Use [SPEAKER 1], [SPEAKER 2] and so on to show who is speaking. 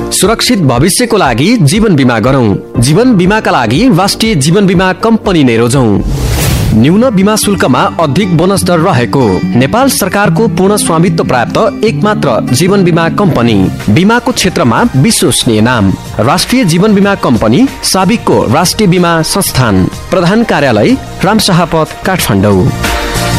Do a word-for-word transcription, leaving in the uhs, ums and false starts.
[SPEAKER 1] सुरक्षित भविष्यको लागि जीवन बीमा गरौँ। जीवन बीमाका लागि राष्ट्रिय जीवन बीमा कम्पनी नै रोजौं। न्यून बीमा शुल्कमा अधिक बोनस दर रहेको नेपाल सरकारको पूर्ण स्वामित्व प्राप्त एकमात्र जीवन बीमा कम्पनी। बीमाको क्षेत्रमा विश्वसनीय नाम राष्ट्रिय जीवन बीमा कम्पनी, साबिकको राष्ट्रिय बीमा संस्थान। प्रधान कार्यालय रामशाहपथ, काठमाडौँ।